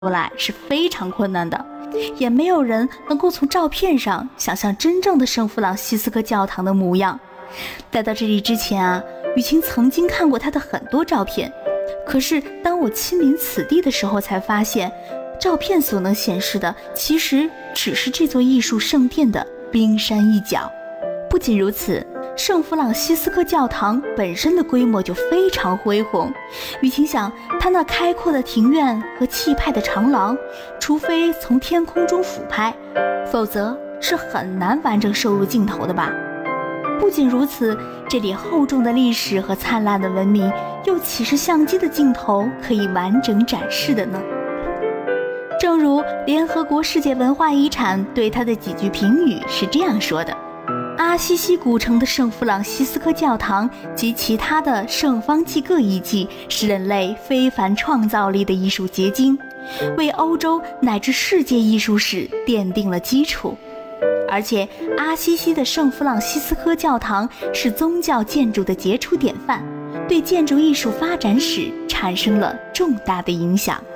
来是非常困难的，也没有人能够从照片上想象真正的圣弗朗西斯科教堂的模样。来到这里之前啊，雨晴曾经看过它的很多照片，可是当我亲临此地的时候，才发现照片所能显示的其实只是这座艺术圣殿的冰山一角。不仅如此，圣弗朗西斯科教堂本身的规模就非常恢宏。雨晴想，它那开阔的庭院和气派的长廊，除非从天空中俯拍，否则是很难完整收入镜头的吧。不仅如此，这里厚重的历史和灿烂的文明，又岂是相机的镜头可以完整展示的呢？正如联合国世界文化遗产对它的几句评语是这样说的：阿西西古城的圣弗朗西斯科教堂及其他的圣方济各遗迹是人类非凡创造力的艺术结晶，为欧洲乃至世界艺术史奠定了基础。而且阿西西的圣弗朗西斯科教堂是宗教建筑的杰出典范，对建筑艺术发展史产生了重大的影响。